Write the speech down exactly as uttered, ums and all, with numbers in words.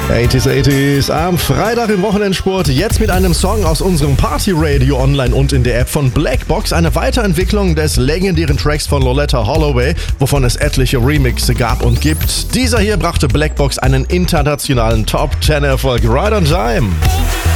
achtziger achtziger am Freitag im Wochenendsport. Jetzt mit einem Song aus unserem Party Radio online und in der App von Blackbox. Eine Weiterentwicklung des legendären Tracks von Loleatta Holloway, wovon es etliche Remixe gab und gibt. Dieser hier brachte Blackbox einen internationalen Top zehn Erfolg. Right on Time.